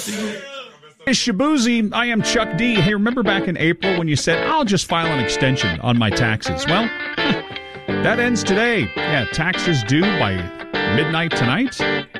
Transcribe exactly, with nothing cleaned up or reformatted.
Hey, Shabuzi, I am Chuck D. Hey, remember back in April when you said, I'll just file an extension on my taxes? Well, that ends today. Yeah, taxes due by midnight tonight.